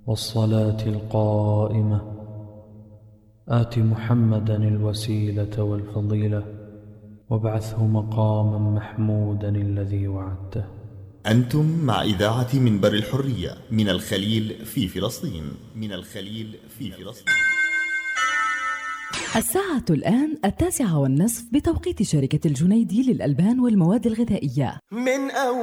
والصلاة القائمة آت محمدا الوسيلة والفضيلة وابعثه مقاما محمودا الذي وعدته. أنتم مع إذاعة منبر الحرية من الخليل في فلسطين. الساعة الآن 9:30 بتوقيت شركة الجنيدي للألبان والمواد الغذائية.